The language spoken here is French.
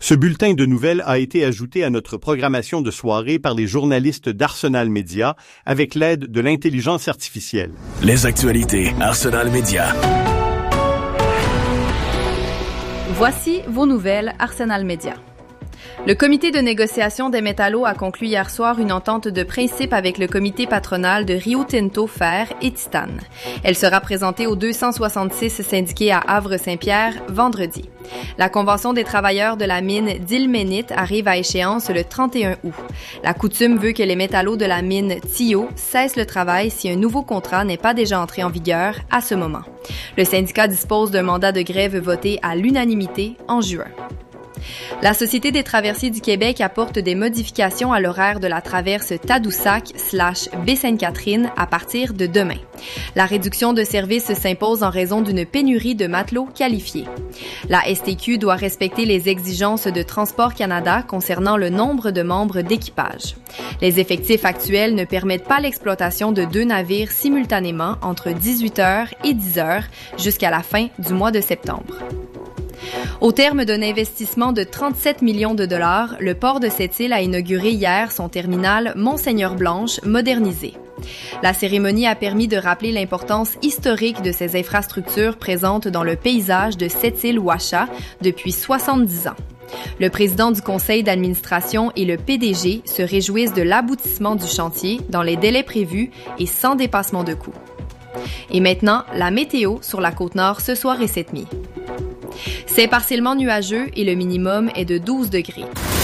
Ce bulletin de nouvelles a été ajouté à notre programmation de soirée par les journalistes d'Arsenal Media avec l'aide de l'intelligence artificielle. Les actualités Arsenal Media. Voici vos nouvelles Arsenal Media. Le comité de négociation des métallos a conclu hier soir une entente de principe avec le comité patronal de Rio Tinto Fer et Titane. Elle sera présentée aux 266 syndiqués à Havre-Saint-Pierre vendredi. La convention des travailleurs de la mine d'Ilménite arrive à échéance le 31 août. La coutume veut que les métallos de la mine Tio cessent le travail si un nouveau contrat n'est pas déjà entré en vigueur à ce moment. Le syndicat dispose d'un mandat de grève voté à l'unanimité en juin. La Société des traversiers du Québec apporte des modifications à l'horaire de la traverse Tadoussac/Baie-Sainte-Catherine à partir de demain. La réduction de service s'impose en raison d'une pénurie de matelots qualifiés. La STQ doit respecter les exigences de Transport Canada concernant le nombre de membres d'équipage. Les effectifs actuels ne permettent pas l'exploitation de 2 navires simultanément entre 18h et 10h jusqu'à la fin du mois de septembre. Au terme d'un investissement de 37 millions de dollars, le port de Sept-Îles a inauguré hier son terminal Mont-Seigneur-Blanche modernisé. La cérémonie a permis de rappeler l'importance historique de ces infrastructures présentes dans le paysage de Sept-Îles-Ouacha depuis 70 ans. Le président du conseil d'administration et le PDG se réjouissent de l'aboutissement du chantier dans les délais prévus et sans dépassement de coûts. Et maintenant, la météo sur la Côte-Nord ce soir et cette nuit. C'est partiellement nuageux et le minimum est de 12 degrés.